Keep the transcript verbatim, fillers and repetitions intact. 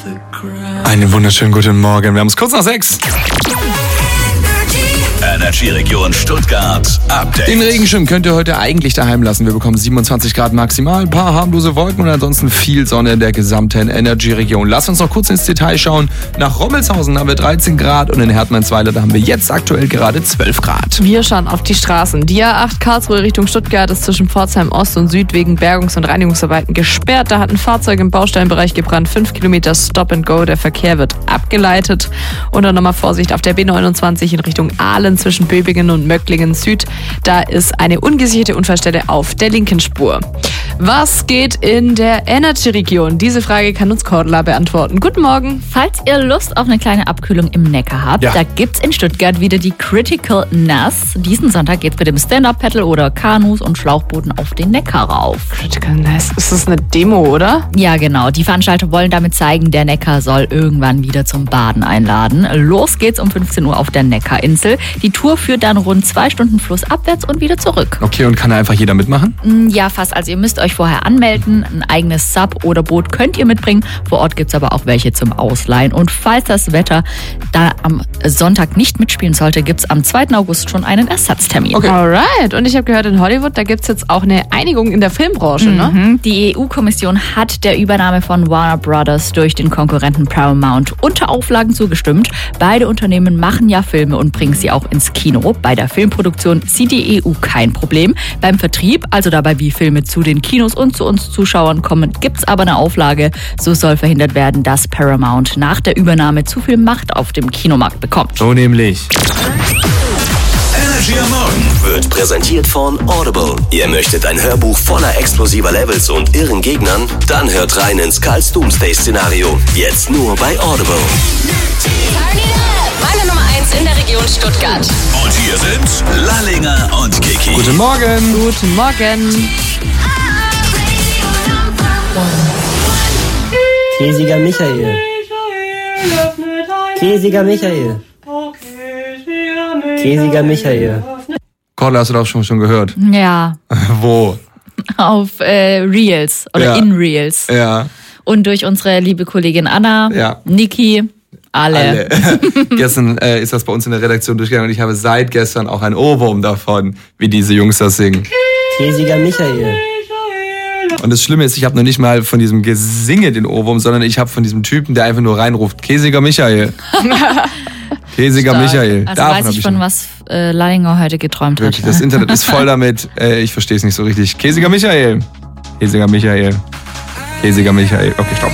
Einen wunderschönen guten Morgen. Wir haben es kurz nach sechs. Energy-Region Stuttgart Update. Den Regenschirm könnt ihr heute eigentlich daheim lassen. Wir bekommen siebenundzwanzig Grad maximal, ein paar harmlose Wolken und ansonsten viel Sonne in der gesamten Energy-Region. Lasst uns noch kurz ins Detail schauen. Nach Rommelshausen haben wir dreizehn Grad und in Hertmannsweiler, da haben wir jetzt aktuell gerade zwölf Grad. Wir schauen auf die Straßen. Die A acht Karlsruhe Richtung Stuttgart ist zwischen Pforzheim Ost und Süd wegen Bergungs- und Reinigungsarbeiten gesperrt. Da hat ein Fahrzeug im Baustellenbereich gebrannt. Fünf Kilometer Stop and Go. Der Verkehr wird abgeleitet. Und dann nochmal Vorsicht auf der B neunundzwanzig in Richtung Aalen zwischen Böbingen und Möcklingen Süd. Da ist eine ungesicherte Unfallstelle auf der linken Spur. Was geht in der Energy-Region? Diese Frage kann uns Cordula beantworten. Guten Morgen. Falls ihr Lust auf eine kleine Abkühlung im Neckar habt, Ja. da gibt's in Stuttgart wieder die Critical Nass. Diesen Sonntag geht's mit dem Stand-Up-Paddle oder Kanus und Schlauchbooten auf den Neckar rauf. Critical Nass. Ist das eine Demo, oder? Ja, genau. Die Veranstalter wollen damit zeigen, der Neckar soll irgendwann wieder zum Baden einladen. Los geht's um fünfzehn Uhr auf der Neckarinsel. Die Tour führt dann rund zwei Stunden flussabwärts und wieder zurück. Okay, und kann da einfach jeder mitmachen? Ja, fast. Also ihr müsst euch vorher anmelden. Ein eigenes Sub oder Boot könnt ihr mitbringen. Vor Ort gibt's aber auch welche zum Ausleihen. Und falls das Wetter da am Sonntag nicht mitspielen sollte, gibt's am zweiten August schon einen Ersatztermin. Okay. Alright. Und ich habe gehört, in Hollywood, da gibt's jetzt auch eine Einigung in der Filmbranche, ne? Mhm. Die E U-Kommission hat der Übernahme von Warner Brothers durch den Konkurrenten Paramount unter Auflagen zugestimmt. Beide Unternehmen machen ja Filme und bringen sie auch ins Kino. Bei der Filmproduktion sieht die E U kein Problem. Beim Vertrieb, also dabei, wie Filme zu den Kinos und zu uns Zuschauern kommen, gibt's aber eine Auflage. So soll verhindert werden, dass Paramount nach der Übernahme zu viel Macht auf dem Kinomarkt bekommt. So nämlich. Energy am Morgen wird präsentiert von Audible. Ihr möchtet ein Hörbuch voller explosiver Levels und irren Gegnern? Dann hört rein ins Karls Doomsday-Szenario. Jetzt nur bei Audible. Meine Nummer eins in der Region Stuttgart. Und hier sind Lallinger und Kiki. Guten Morgen. Guten Morgen. Käsiger Michael. Käsiger Michael. Käsiger Michael. Cordula, hast du doch schon, schon gehört. Ja, Wo? auf äh, Reels oder Ja. in Reels. Ja. Und durch unsere liebe Kollegin Anna, Ja. Niki, alle. Alle. Gestern äh, ist das bei uns in der Redaktion durchgegangen und ich habe seit gestern auch ein Ohrwurm davon, wie diese Jungs das singen. Käsiger Michael. Und das Schlimme ist, ich habe noch nicht mal von diesem Gesinge den Ohrwurm, sondern ich habe von diesem Typen, der einfach nur reinruft, Käsiger Michael. Käsiger Stark. Michael. Also Davon weiß hab ich, von noch- was äh, Lallinger heute geträumt Wirklich, hat. das Internet ist voll damit. Äh, ich verstehe es nicht so richtig. Käsiger Michael. Käsiger Michael. Käsiger Michael. Okay, stopp.